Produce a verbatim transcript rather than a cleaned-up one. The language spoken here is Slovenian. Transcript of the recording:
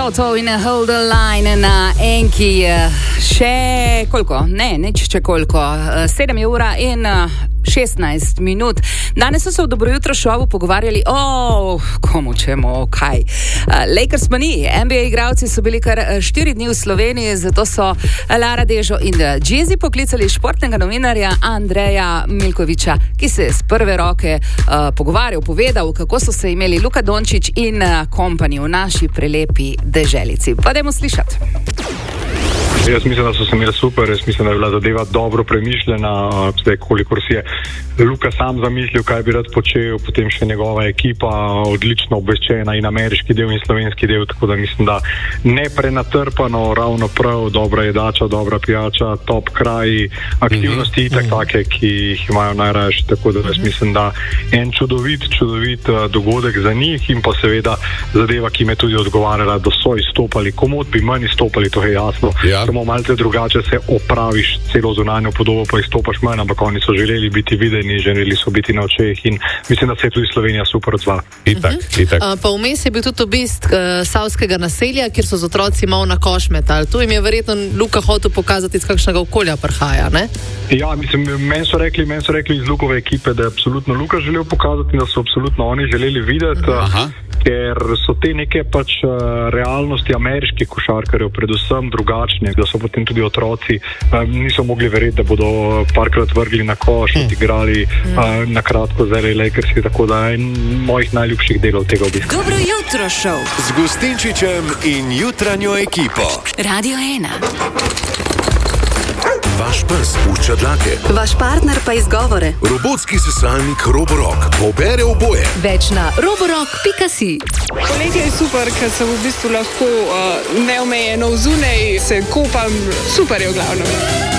Toto in Hold the Line na enki. Še koliko? Ne, nič če koliko. sedem je ura in šestnajst minut. Danes so se v Dobro jutro šovu pogovarjali o komu čemu, kaj. Lakers pa ni. N B A igralci so bili kar štiri dni v Sloveniji, zato so Lara Dežo in Džezi poklicali športnega novinarja Andreja Milkoviča, ki se je z prve roke uh, pogovarjal, povedal, kako so se imeli Luka Dončić in kompani v naši prelepi deželici. Pa dajmo slišati. Jaz mislim, da so se imeli super, jaz mislim, da je bila zadeva dobro premišljena, zdaj kolikor si je Luka sam zamislil, kaj bi rad počel, potem še njegova ekipa odlično obveščena in ameriški del in slovenski del, tako da mislim, da ne prenatrpano, ravno prav, dobra jedača, dobra pijača, top kraji, aktivnosti mm-hmm. tak take, ki jih imajo najrajši, tako da jaz mislim, da en čudovit, čudovit dogodek za njih in pa seveda zadeva, ki me tudi odgovarjala, da so izstopali, komod bi manj izstopali, to je jasno. Ja. Samo malce drugače se opraviš celo zunanjo podobo, pa izstopaš manj, ampak oni so želeli biti videni, želeli so biti na očeh in mislim, da se je tudi Slovenija super odzvala. Itak, itak. Uh, pa vmes je bil tudi obisk uh, savskega naselja, kjer so z otroci malo na koš metali. Tu jim je verjetno Luka hotel pokazati, iz kakšnega okolja prihaja, ne? Ja, mislim, meni so rekli, meni so rekli iz Lukove ekipe, da je absolutno Luka želel pokazati, da so absolutno oni želeli videti. Aha. Ker so te neke pač uh, realnosti ameriških košarkarjev predvsem drugačne, da so potem tudi otroci um, niso mogli verjeti, da bodo parkrat vrgli na koš in mm. igrali mm. uh, na kratko z L A Lakersi, tako da je mojih najljubših delov tega obiska. Dobro jutro šov z Gustinčičem in jutranjo ekipo. Radio ena. Vaš pes pušča dlake. Vaš partner pa izgovore. Robotski sesalnik Roborock pobere oboje. Več na roborock pika si. Poletje je super, ker sem v bistvu lahko uh, neomejeno vzunaj, se kopam, super je v glavnem.